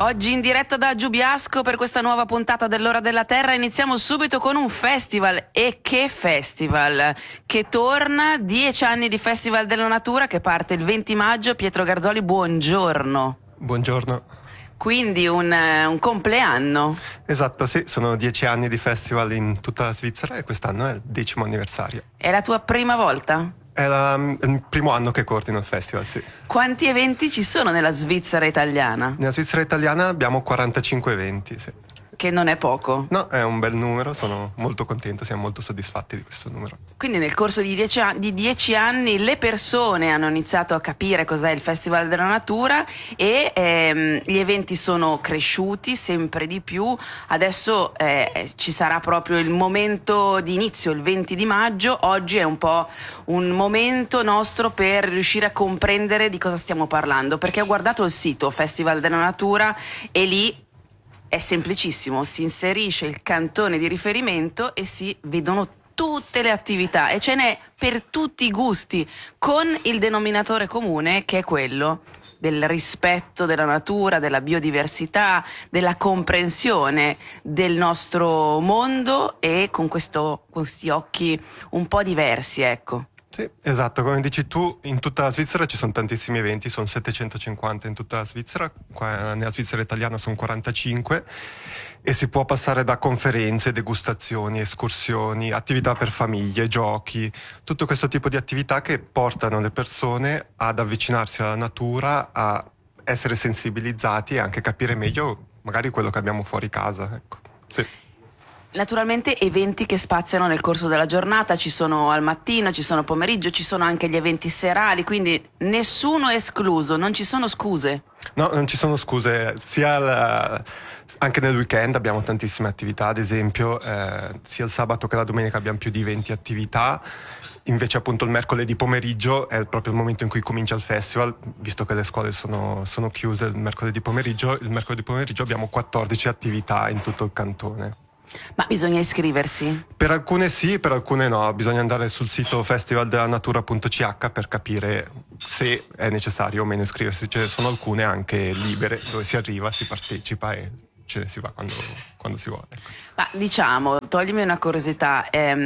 Oggi in diretta da Giubiasco per questa nuova puntata dell'Ora della Terra iniziamo subito con un festival. E che festival! Che torna, 10 anni di Festival della Natura che parte il 20 maggio. Pietro Garzoli, buongiorno. Buongiorno. Quindi un compleanno. Esatto, sì, sono 10 anni di festival in tutta la Svizzera e quest'anno è il 10° anniversario. È la tua prima volta? È il primo anno che coordino il festival, sì. Quanti eventi ci sono nella Svizzera italiana? Nella Svizzera italiana abbiamo 45 eventi, sì. Che non è poco. No, è un bel numero, sono molto contento, siamo molto soddisfatti di questo numero. Quindi nel corso di 10 anni le persone hanno iniziato a capire cos'è il Festival della Natura e gli eventi sono cresciuti sempre di più. Adesso ci sarà proprio il momento di inizio, il 20 di maggio. Oggi è un po' un momento nostro per riuscire a comprendere di cosa stiamo parlando, perché ho guardato il sito Festival della Natura e lì è semplicissimo, si inserisce il cantone di riferimento e si vedono tutte le attività e ce n'è per tutti i gusti, con il denominatore comune che è quello del rispetto della natura, della biodiversità, della comprensione del nostro mondo e con questi occhi un po' diversi, ecco. Sì, esatto, come dici tu, in tutta la Svizzera ci sono tantissimi eventi, sono 750 in tutta la Svizzera, qua nella Svizzera italiana sono 45 e si può passare da conferenze, degustazioni, escursioni, attività per famiglie, giochi, tutto questo tipo di attività che portano le persone ad avvicinarsi alla natura, a essere sensibilizzati e anche capire meglio magari quello che abbiamo fuori casa, ecco. Sì. Naturalmente eventi che spaziano nel corso della giornata, ci sono al mattino, ci sono pomeriggio, ci sono anche gli eventi serali, quindi nessuno è escluso, non ci sono scuse. No, non ci sono scuse, anche nel weekend abbiamo tantissime attività, ad esempio sia il sabato che la domenica abbiamo più di 20 attività, invece appunto il mercoledì pomeriggio è proprio il momento in cui comincia il festival, visto che le scuole sono chiuse il mercoledì pomeriggio abbiamo 14 attività in tutto il cantone. Ma bisogna iscriversi? Per alcune sì, per alcune no, bisogna andare sul sito festivaldelanatura.ch per capire se è necessario o meno iscriversi. Ce ne sono alcune anche libere, dove si arriva, si partecipa e ce ne si va quando si vuole. Ma diciamo, toglimi una curiosità,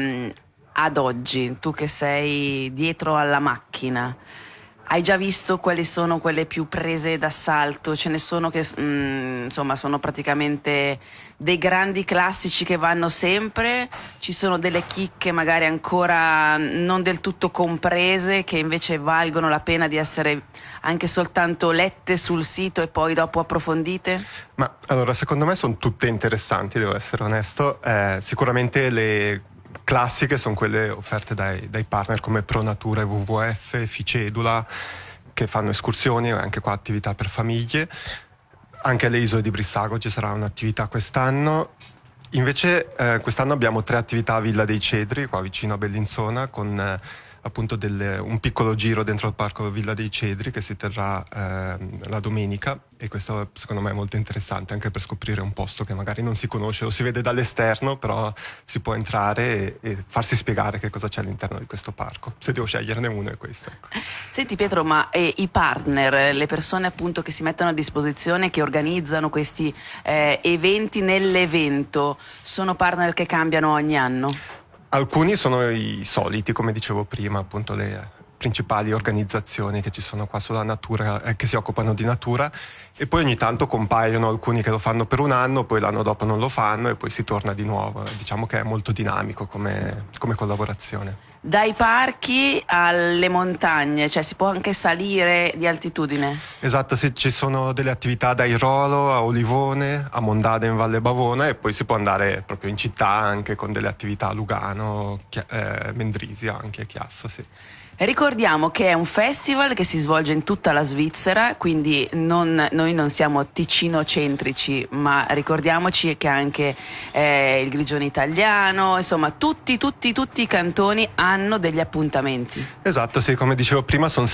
ad oggi, tu che sei dietro alla macchina, hai già visto quali sono quelle più prese d'assalto? Ce ne sono che insomma sono praticamente dei grandi classici che vanno sempre, ci sono delle chicche magari ancora non del tutto comprese che invece valgono la pena di essere anche soltanto lette sul sito e poi dopo approfondite? Ma allora secondo me sono tutte interessanti, devo essere onesto. Sicuramente le classiche sono quelle offerte dai partner come Pro Natura e WWF, Ficedula, che fanno escursioni e anche qua attività per famiglie. Anche alle isole di Brissago ci sarà un'attività quest'anno. Invece quest'anno abbiamo 3 attività a Villa dei Cedri, qua vicino a Bellinzona, con appunto un piccolo giro dentro il parco Villa dei Cedri che si terrà la domenica, e questo secondo me è molto interessante anche per scoprire un posto che magari non si conosce o si vede dall'esterno, però si può entrare e farsi spiegare che cosa c'è all'interno di questo parco. Se devo sceglierne uno è questo, ecco. Senti Pietro, ma i partner, le persone appunto che si mettono a disposizione, che organizzano questi eventi nell'evento, sono partner che cambiano ogni anno? Alcuni sono i soliti, come dicevo prima, appunto le principali organizzazioni che ci sono qua sulla natura, che si occupano di natura, e poi ogni tanto compaiono alcuni che lo fanno per un anno, poi l'anno dopo non lo fanno e poi si torna di nuovo. Diciamo che è molto dinamico come collaborazione. Dai parchi alle montagne, cioè si può anche salire di altitudine? Esatto, sì, ci sono delle attività da Irolo a Olivone, a Mondada in Valle Bavona, e poi si può andare proprio in città anche con delle attività a Lugano, Mendrisio anche a Chiasso, sì. Ricordiamo che è un festival che si svolge in tutta la Svizzera, quindi noi non siamo ticino-centrici, ma ricordiamoci che anche il Grigione italiano, insomma tutti i cantoni hanno degli appuntamenti. Esatto, sì, come dicevo prima sono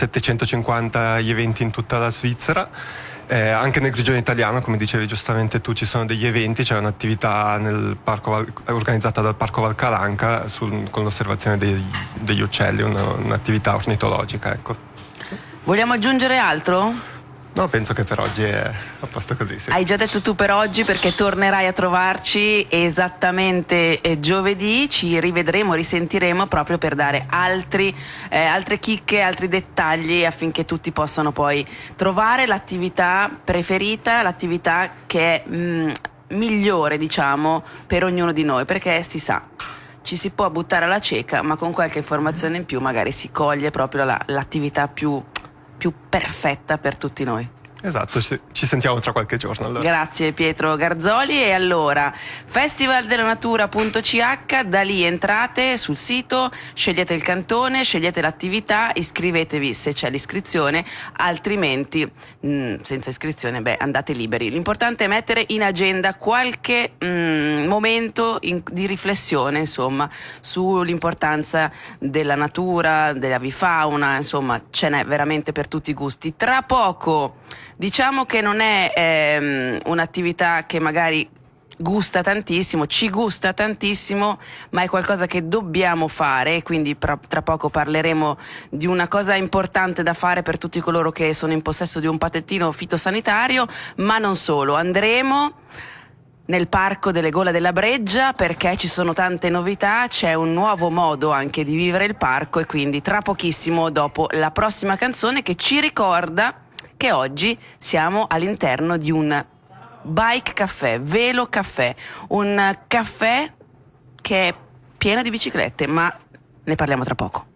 750 gli eventi in tutta la Svizzera. Anche nel Grigione italiano, come dicevi giustamente tu, ci sono degli eventi, c'è un'attività nel parco organizzata dal Parco Valcalanca con l'osservazione degli uccelli, un'attività ornitologica, ecco. Vogliamo aggiungere altro? No, penso che per oggi è a posto così, sì. Hai già detto tu per oggi, perché tornerai a trovarci esattamente giovedì, ci rivedremo, risentiremo proprio per dare altre chicche, altri dettagli affinché tutti possano poi trovare l'attività preferita, l'attività che è migliore, diciamo, per ognuno di noi, perché si sa, ci si può buttare alla cieca, ma con qualche informazione in più magari si coglie proprio l'attività più perfetta per tutti noi. Esatto, ci sentiamo tra qualche giorno allora. Grazie Pietro Garzoli. E allora festivaldelanatura.ch, da lì entrate sul sito, scegliete il cantone, scegliete l'attività, iscrivetevi se c'è l'iscrizione, altrimenti senza iscrizione andate liberi. L'importante è mettere in agenda qualche momento di riflessione, insomma, sull'importanza della natura, dell'avifauna, insomma ce n'è veramente per tutti i gusti. Tra poco, diciamo che non è un'attività che magari gusta tantissimo, ci gusta tantissimo, ma è qualcosa che dobbiamo fare, e quindi tra poco parleremo di una cosa importante da fare per tutti coloro che sono in possesso di un patentino fitosanitario, ma non solo. Andremo nel parco delle Gole della Breggia perché ci sono tante novità, c'è un nuovo modo anche di vivere il parco, e quindi tra pochissimo, dopo la prossima canzone che ci ricorda che oggi siamo all'interno di un bike caffè, velo caffè, un caffè che è pieno di biciclette, ma ne parliamo tra poco.